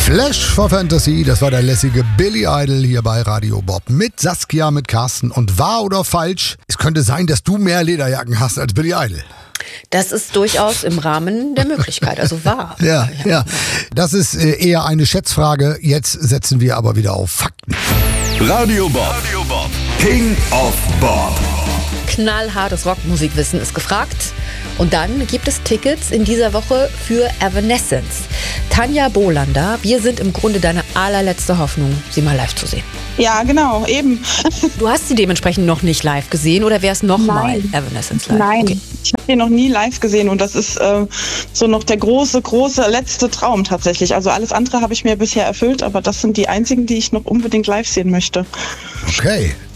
Flash for Fantasy, das war der lässige Billy Idol hier bei Radio Bob. Mit Saskia, mit Carsten. Und wahr oder falsch, es könnte sein, dass du mehr Lederjacken hast als Billy Idol. Das ist durchaus im Rahmen der Möglichkeit, also wahr. Ja. Das ist eher eine Schätzfrage. Jetzt setzen wir aber wieder auf Fakten. Radio Bob, King of Bob. Knallhartes Rockmusikwissen ist gefragt. Und dann gibt es Tickets in dieser Woche für Evanescence. Tanja Bolander, wir sind im Grunde deine allerletzte Hoffnung, sie mal live zu sehen. Ja, genau, eben. Du hast sie dementsprechend noch nicht live gesehen oder wär's nochmal Evanescence live? Nein, okay. Ich habe sie noch nie live gesehen und das ist so noch der große letzte Traum tatsächlich. Also alles andere habe ich mir bisher erfüllt, aber das sind die einzigen, die ich noch unbedingt live sehen möchte. Okay,